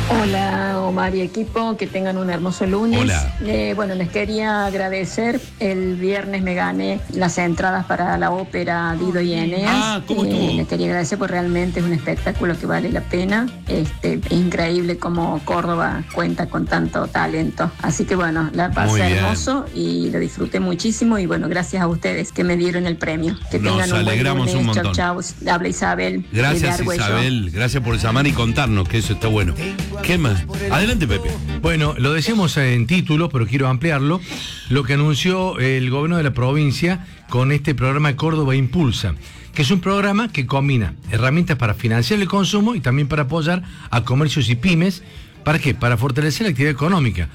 Hola Omar y equipo, que tengan un hermoso lunes. Hola. Bueno, les quería agradecer. El viernes me gané las entradas para la ópera Dido y Eneas. ¿Cómo estuvo? Les quería agradecer porque realmente es un espectáculo que vale la pena. Es increíble cómo Córdoba cuenta con tanto talento. Así que bueno, la Muy pasé bien. hermoso y lo disfruté muchísimo. Y bueno, gracias a ustedes que me dieron el premio. Que Nos tengan un buen alegramos lunes. un montón. Chau, chau. Habla Isabel. Gracias, de Argüello. Isabel. Gracias por llamar y contarnos, que eso está bueno. ¿Qué más? Adelante, Pepe. Bueno, lo decíamos en título, pero quiero ampliarlo. Lo que anunció el gobierno de la provincia con este programa Córdoba Impulsa, que es un programa que combina herramientas para financiar el consumo y también para apoyar a comercios y pymes. ¿Para qué? Para fortalecer la actividad económica.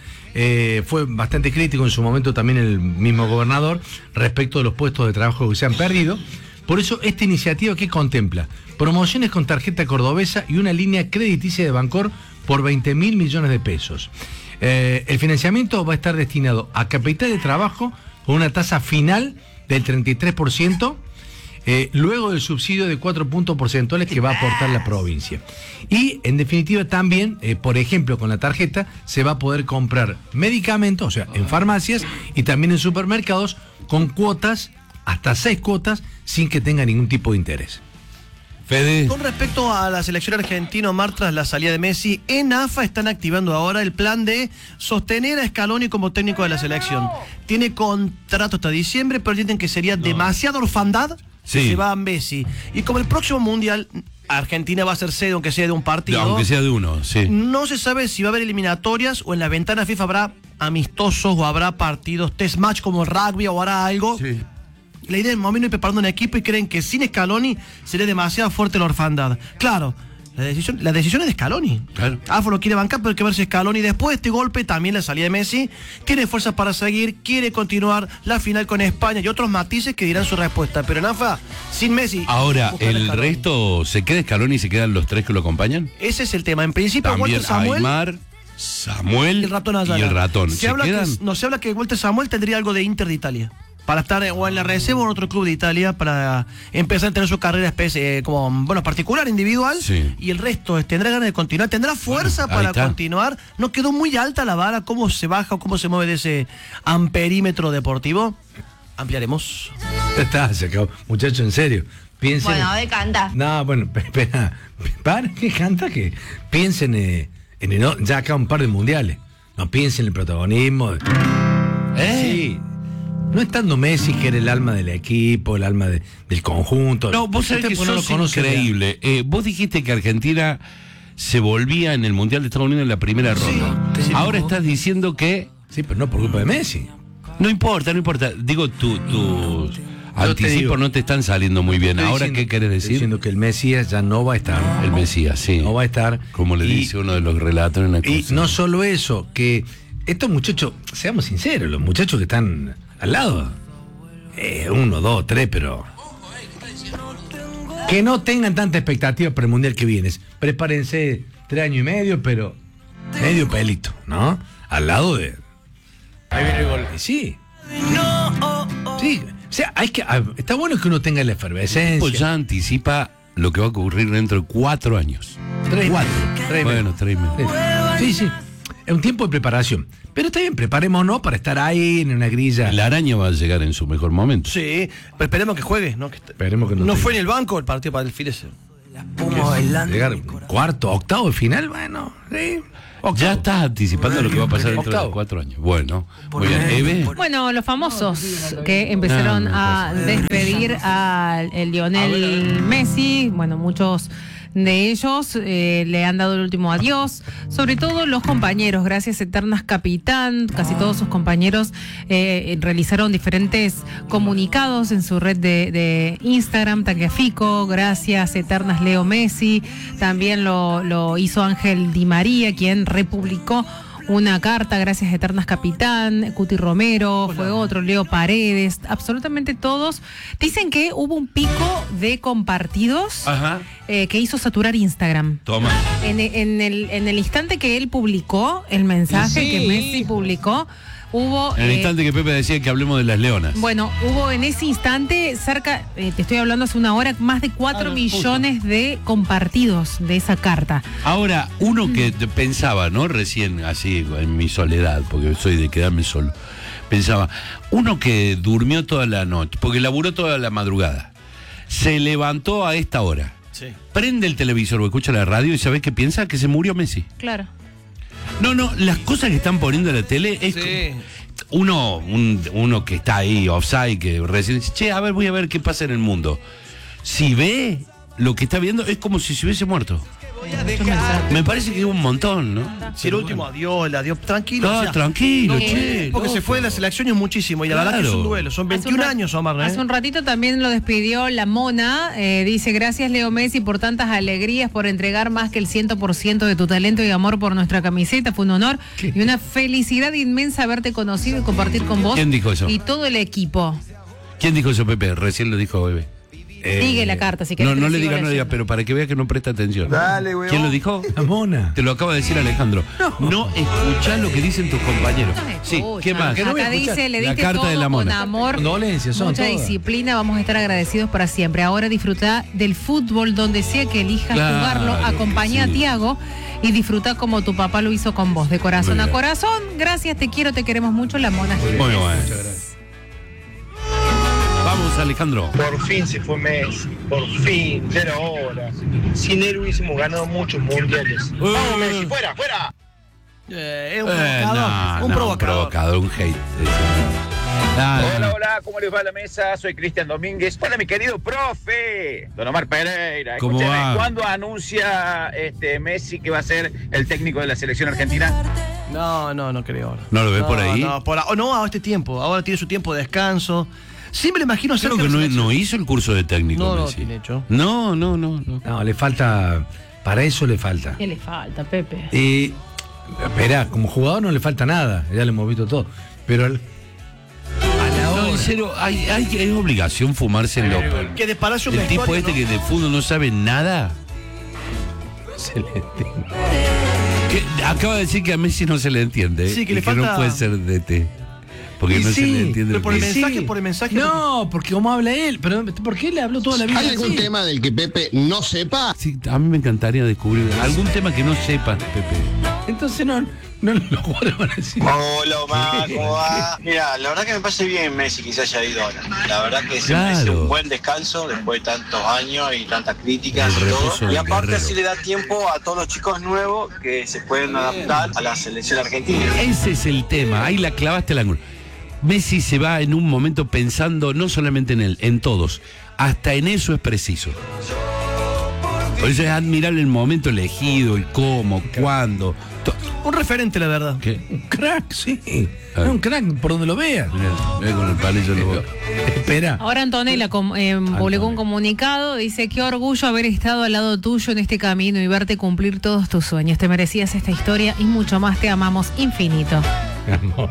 Fue bastante crítico en su momento también el mismo gobernador respecto de los puestos de trabajo que se han perdido. Por eso esta iniciativa que contempla promociones con tarjeta cordobesa y una línea crediticia de Bancor por 20.000 millones de pesos. El financiamiento va a estar destinado a capital de trabajo con una tasa final del 33%, luego del subsidio de 4 puntos porcentuales que va a aportar la provincia. Y en definitiva también, por ejemplo, con la tarjeta se va a poder comprar medicamentos, o sea, en farmacias y también en supermercados con cuotas, hasta 6 cuotas, sin que tenga ningún tipo de interés. Fede. Con respecto a la selección argentina, Omar, tras la salida de Messi, en AFA están activando ahora el plan de sostener a Scaloni como técnico de la selección. Tiene contrato hasta diciembre, pero entienden que sería demasiada orfandad si se va a Messi. Y como el próximo Mundial, Argentina va a ser sede, aunque sea de un partido. Aunque sea de uno, sí. No se sabe si va a haber eliminatorias o en la ventana FIFA habrá amistosos o habrá partidos, test match como el rugby o hará algo. Sí. La idea es más o menos ir preparando un equipo y creen que sin Scaloni sería demasiado fuerte la orfandad. Claro, la decisión es de Scaloni. Claro. AFA lo quiere bancar, pero hay que ver si Scaloni después de este golpe, también la salida de Messi, tiene fuerzas para seguir, quiere continuar la final con España y otros matices que dirán su respuesta. Pero en AFA, sin Messi... Ahora, buscar a ¿el Scaloni. resto se queda Scaloni y se quedan los tres que lo acompañan? Ese es el tema. En principio, También Walter Samuel... Aymar, Samuel y el ratón Ayala. y el ratón. Se habla quedan? se habla que Walter Samuel tendría algo de Inter de Italia. Para estar o en la reserva o en otro club de Italia, para empezar a tener su carrera como particular, individual. Sí. Y el resto tendrá ganas de continuar, tendrá fuerza Bueno, ahí para está. continuar. ¿No quedó muy alta la vara? ¿Cómo se baja o cómo se mueve de ese amperímetro deportivo? Ampliaremos. Ya está, se acabó. Muchachos, en serio. Piensen. Bueno, de canta. No, bueno, espera. ¿Para qué canta? Que piensen ya acá un par de mundiales. No piensen en el protagonismo. Sí. No estando Messi, que era el alma del equipo, el alma del conjunto. No, vos sabés que Usted no lo sos conoce increíble. Vos dijiste que Argentina se volvía en el Mundial de Estados Unidos en la primera ronda. sí. Ahora estás diciendo que... Sí, pero no por culpa de Messi. No importa. Digo, tus te digo. anticipos no te están saliendo muy bien. Estoy Ahora, diciendo- ¿qué querés estoy decir? diciendo que el Mesías ya no va a estar. El Mesías, sí. No va a estar. Como le Y- dice uno de los relatores en la Y cosa. no solo eso, que estos muchachos, seamos sinceros, los muchachos que están al lado, 1, 2, 3, pero que no tengan tanta expectativa para el mundial que viene. Prepárense 3 años y medio, pero medio pelito, ¿no? Al lado de. Ahí viene el gol. Sí. Sí. O sea, está bueno que uno tenga la efervescencia. Pues ya anticipa lo que va a ocurrir dentro de 4 años. 3 meses. Bueno, 3 meses. Sí, sí. Es un tiempo de preparación. Pero está bien, preparémonos para estar ahí en una grilla. La araña va a llegar en su mejor momento. Sí, pero esperemos que juegue. ¿No? Esperemos que no No tenga. fue en el banco el partido para el fin de semana. Llegar cuarto, octavo de final, bueno, sí. Octavo. Ya estás anticipando lo que va a pasar dentro de Octavo. 4 años. Bueno, muy bien. Eve. Bueno, los famosos que empezaron a despedir a el Lionel Messi, bueno, muchos de ellos le han dado el último adiós, sobre todo los compañeros, gracias Eternas Capitán, casi todos sus compañeros realizaron diferentes comunicados en su red de Instagram, Tagliafico, gracias Eternas Leo Messi, también lo hizo Ángel Di María, quien republicó una carta, gracias Eternas Capitán, Cuti Romero, fue otro, Leo Paredes, absolutamente todos. Dicen que hubo un pico de compartidos Ajá. que hizo saturar Instagram. Toma. En el instante que él publicó el mensaje Sí. que Messi publicó, hubo... En el instante que Pepe decía que hablemos de las leonas. Bueno, hubo en ese instante cerca, te estoy hablando hace una hora, más de 4 millones de compartidos de esa carta. Ahora, uno que pensaba, ¿no? Recién, así, en mi soledad, porque soy de quedarme solo, pensaba, uno que durmió toda la noche, porque laburó toda la madrugada, se levantó a esta hora, Sí. prende el televisor o escucha la radio y ¿sabés qué piensa? Que se murió Messi. Claro. No, las cosas que están poniendo en la tele es... Sí. Uno que está ahí, offside, que recién dice, che, a ver, voy a ver qué pasa en el mundo. Si ve lo que está viendo, es como si se hubiese muerto. Me parece que es un montón, ¿no? Si el último adiós, el adiós, tranquilo. No, o sea, tranquilo, no, che. porque loco. se fue de las elecciones muchísimo y la verdad que es un duelo. Son 21 años, Omar, ¿eh? Hace un ratito también lo despidió la Mona. Dice, gracias Leo Messi por tantas alegrías, por entregar más que el 100% de tu talento y amor por nuestra camiseta. Fue un honor y una felicidad inmensa haberte conocido y compartir con vos. ¿Quién dijo eso? Y todo el equipo. ¿Quién dijo eso, Pepe? Recién lo dijo Bebé. Sigue la carta, si querés. No le sigo diga, leyendo. pero para que vea que no presta atención. Dale, weón. ¿Quién lo dijo? La Mona. Te lo acaba de decir Alejandro. No escuchás lo que dicen tus compañeros. No me Sí, escuchan. ¿qué más? Que no voy a Acá escuchar. dice, le La diste carta todo de la con Mona. amor, Condolencias, son mucha todas. disciplina, vamos a estar agradecidos para siempre. Ahora disfruta del fútbol donde sea que elijas Claro, jugarlo, acompañá sí. a Tiago y disfruta como tu papá lo hizo con vos, de corazón Muy a bien. corazón. Gracias, te quiero, te queremos mucho, la Mona. Muy bueno. Vamos, Alejandro. Por fin se fue Messi, por fin, ya era hora. Sin él hubiésemos ganado muchos mundiales. ¡Vamos, Messi, fuera, fuera! Es un provocador. Un provocador. Un hate. Hola, hola, ¿cómo les va a la mesa? Soy Cristian Domínguez. Hola, mi querido profe, don Omar Pereira. ¿Cómo Escúcheme, va? ¿cuándo anuncia Messi que va a ser el técnico de la selección argentina? No creo ahora. ¿No lo ves por ahí? No, a este tiempo. Ahora tiene su tiempo de descanso. Sí me lo imagino Creo cerca que de la selección. no hizo el curso de técnico. No, Messi. tiene hecho. No. No, le falta. Para eso le falta. ¿Qué le falta, Pepe? Y. Espera, como jugador no le falta nada. Ya le hemos visto todo. Pero. A la No, hora. en serio, hay obligación fumarse en los... Que de Palacio El tipo Vestuario, este ¿no? que de fútbol no sabe nada. Se le entiende. Que acaba de decir que a Messi no se le entiende. Sí, que y le falta- no puede ser DT. Porque Y no se sí, le entiende. pero por el que- mensaje, por el mensaje. No, porque como habla él. Pero ¿por qué le habló toda la vida? ¿Hay algún así? tema del que Pepe no sepa? Sí, a mí me encantaría descubrir algún tema que no sepas, Pepe. Entonces no lo jugaron así. Hola Omar, ¿cómo va? Mira, la verdad que me parece bien Messi que se haya ido ahora. La verdad que se merece Claro. un buen descanso después de tantos años y tantas críticas El y reposo todo. Y del aparte guerrero. así le da tiempo a todos los chicos nuevos que se pueden adaptar a la selección argentina. Ese es el tema, ahí la clavaste el ángulo. Messi se va en un momento pensando no solamente en él, en todos. Hasta en eso es preciso. Por eso es admirable el momento elegido, el cómo, cuándo. Un referente, la verdad. ¿Qué? Un crack, sí. Ah. Es un crack por donde lo veas. Mirá con el palillo en la boca. Espera. Ahora Antonella publicó un comunicado, dice, qué orgullo haber estado al lado tuyo en este camino y verte cumplir todos tus sueños. Te merecías esta historia y mucho más, te amamos infinito. Amor.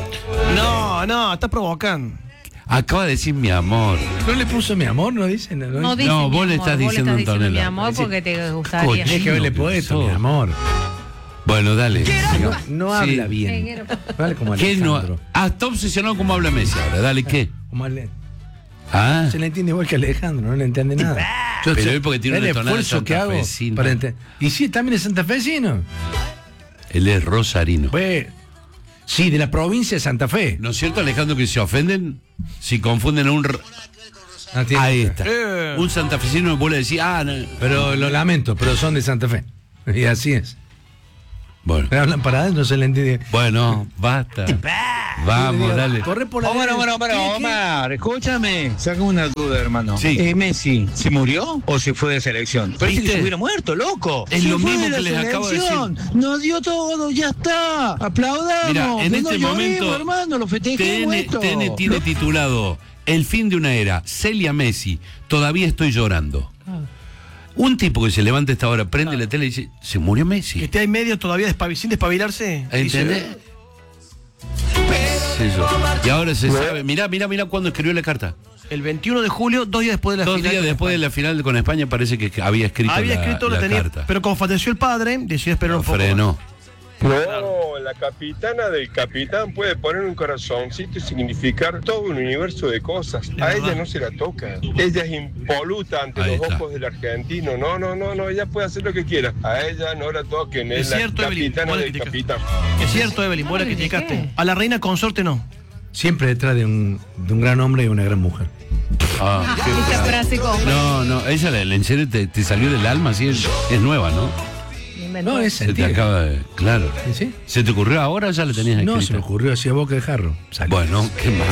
No, está provocando. Acaba de decir mi amor. ¿No le puso mi amor? ¿No dice? No, dice No, mi vos le amor, estás diciendo, mi Antonella. amor porque te gustaría. Coche. Tienes que haberle puesto, mi amor. Bueno, dale. No Sí. habla bien. Vale como ¿Qué no? Alejandro. Está obsesionado como habla Messi ahora. Dale, ¿qué? Como Ah, se le entiende igual que Alejandro, no le entiende nada. Yo Pero sé, él porque tiene el una tonada esfuerzo que hago santafesina. para y sí, también es santafesino. él es rosarino. Pues, sí, de la provincia de Santa Fe. ¿No es cierto, Alejandro, que se ofenden si confunden a un... Ah, tiene- Ahí está. Un santafesino vuelve a decir, no. Pero lo lamento, pero son de Santa Fe. Y así es. Bueno, Me hablan para adentro, no se le entiende. bueno, basta. Vamos, dale. Corre por la Omar, escúchame. Saca una duda, hermano. Sí. ¿Messi se murió o se fue de selección? Parece ¿Viste? que se hubiera muerto, loco. Es Se lo fue mismo de la que les acabo de selección. Nos dio todo, ya está. Aplaudamos. Mira, en No este lloremos, momento hermano, lo festejemos esto. TN tiene titulado El fin de una era, Celia Messi, todavía estoy llorando. Un tipo que se levanta a esta hora, prende la tele y dice, se murió Que Messi. esté ahí medio todavía sin despabilarse. ¿Entendés? Sí, yo. Y ahora se sabe, mirá cuándo escribió la carta. El 21 de julio, 2 días después de la 2 final. días después de la final con España parece que había escrito Había escrito, la lo tenía. carta. Pero como falleció el padre, decidió esperar Lo un poco. frenó. Hola, la capitana del capitán puede poner un corazoncito y significar todo un universo de cosas. A ella no se la toca. Ella es impoluta ante los ojos del argentino. No, ella puede hacer lo que quiera. A ella no la toquen, es la capitana del capitán. Es cierto, Evelyn, vos la criticaste. A la reina consorte no. Siempre detrás de un gran hombre y una gran mujer. Esa frase como... No, ella en serio te salió del alma, así es nueva, ¿no? No, es Se te acaba de... Claro. ¿Sí? ¿Se te ocurrió ahora o ya la tenías escrita? No, se me ocurrió así a boca de jarro. Salió. Bueno, ¿qué más?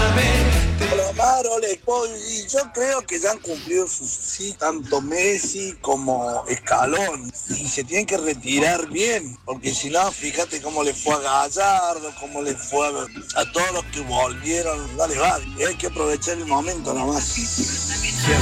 Y yo creo que ya han cumplido sus sí, tanto Messi como Scaloni, y se tienen que retirar bien, porque si no, fíjate cómo le fue a Gallardo, cómo le fue a todos los que volvieron, dale, vale, y hay que aprovechar el momento nomás.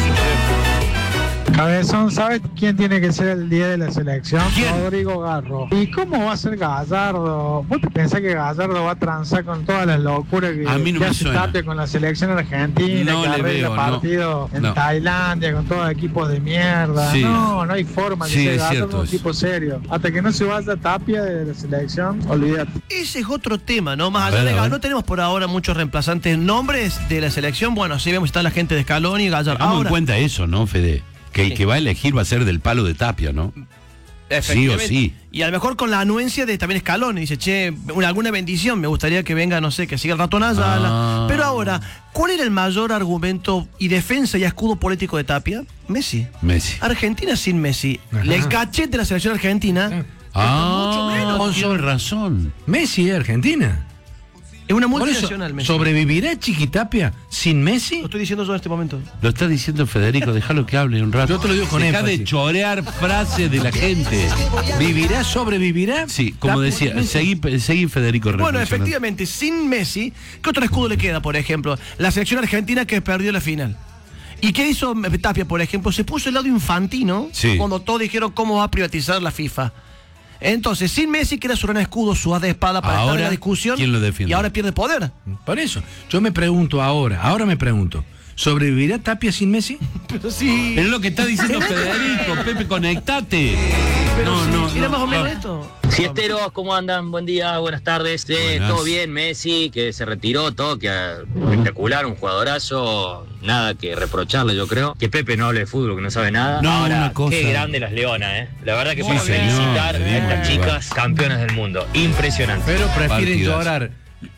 Cabezón, ¿sabes quién tiene que ser el día de la selección? Rodrigo Garro. ¿Y cómo va a ser Gallardo? ¿Vos te pensás que Gallardo va a transar con todas las locuras que hace Tapia con la selección argentina? No que arregla partido en Tailandia con todos equipos de mierda. Sí. No hay forma que sea Gallardo un tipo serio. Hasta que no se vaya Tapia de la selección, olvídate. Ese es otro tema, ¿no? Más allá de no tenemos por ahora muchos reemplazantes nombres de la selección. Bueno, sí vemos está la gente de Scaloni y Gallardo. Tengamos en cuenta eso, ¿no, Fede? Que el que va a elegir va a ser del palo de Tapia, ¿no? Sí o sí. Y a lo mejor con la anuencia de también Scaloni. Dice, che, alguna bendición, me gustaría que venga, no sé, que siga el ratón Ayala. Pero ahora, ¿cuál era el mayor argumento y defensa y escudo político de Tapia? Messi. Argentina sin Messi. El cachet de la selección argentina. Mucho menos. Con razón. Messi es Argentina. Es una multinacional, Messi. ¿Sobrevivirá Chiquitapia sin Messi? Lo estoy diciendo yo en este momento. Lo está diciendo Federico, déjalo que hable un rato. Yo te lo digo con énfasis. Deja de chorear frases de la gente. ¿Vivirá, sobrevivirá? Sí, como decía, seguí Federico. Bueno, efectivamente, sin Messi, ¿qué otro escudo le queda, por ejemplo? La selección argentina que perdió la final. ¿Y qué hizo Tapia, por ejemplo? Se puso el lado infantino cuando todos dijeron cómo va a privatizar la FIFA. Entonces, sin Messi, que era su gran escudo, su haz de espada para estar en la discusión. ¿Quién lo defiende? Y ahora pierde poder. Por eso, yo me pregunto ahora me pregunto, ¿sobrevivirá Tapia sin Messi? Pero sí. Es lo que está diciendo Federico, Pepe, conectate. Era más o menos esto. Siesteros, ¿cómo andan? Buen día, buenas tardes. Todo bien, Messi, que se retiró, todo, que espectacular, un jugadorazo, nada que reprocharle, yo creo. Que Pepe no hable de fútbol, que no sabe nada. No, ahora, una cosa. Qué grande las Leonas, La verdad que puedo felicitar a estas chicas campeonas del mundo. Impresionante. Pero prefieren llorar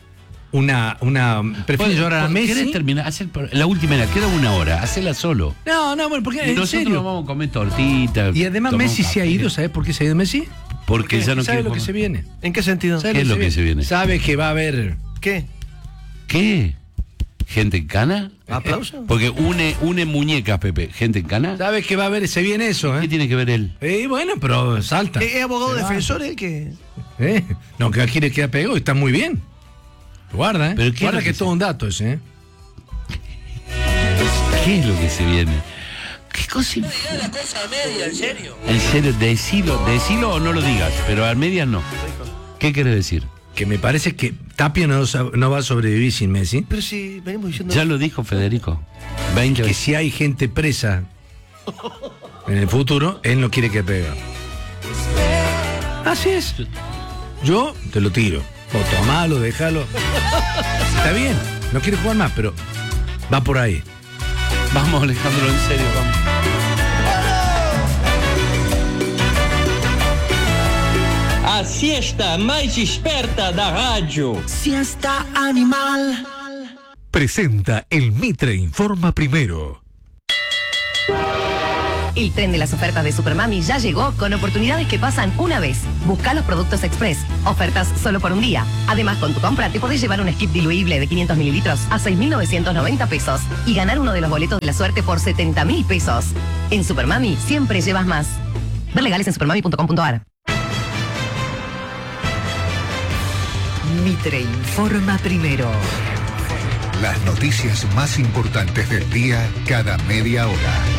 prefieren llorar a Messi. ¿Querés terminar? La última queda 1 hora, hacela solo. No, bueno, porque en nosotros serio. Vamos a comer tortitas. Y además Messi se ha ido, ¿sabes por qué se ha ido Messi? Porque ya no ¿Sabe quiere lo que se viene? ¿En qué sentido? ¿Qué es lo que se viene? Sabe que va a haber... ¿Qué? ¿Gente en cana? ¿Aplauso? Porque une muñecas, Pepe. ¿Gente en cana? ¿Sabe que va a haber? Se viene eso, ¿Qué tiene que ver él? Bueno, pero salta. ¿Es abogado defensor él que...? No, que aquí le queda pegado y está muy bien. Guarda, Pero guarda que es todo un dato ese, ¿Qué es lo que se viene? ¿Qué cosa? La cosa media, en serio. En serio, decilo o no lo digas, pero a medias no. ¿Qué quieres decir? Que me parece que Tapia no va a sobrevivir sin Messi. Pero si venimos diciendo... Ya lo dijo Federico. Que si hay gente presa en el futuro, él no quiere que pegue. Así es. Yo te lo tiro. O tomalo, déjalo. Está bien, no quiere jugar más, pero va por ahí. Vamos, Alejandro, en serio, vamos. A siesta mais esperta da rádio. Siesta Animal. Presenta el Mitre Informa Primero. El tren de las ofertas de Supermami ya llegó con oportunidades que pasan una vez. Busca los productos Express. Ofertas solo por un día. Además, con tu compra te podés llevar un skip diluible de 500 mililitros a 6.990 pesos y ganar uno de los boletos de la suerte por 70.000 pesos. En Supermami siempre llevas más. Ver legales en supermami.com.ar. Mitre Informa Primero. Las noticias más importantes del día cada media hora.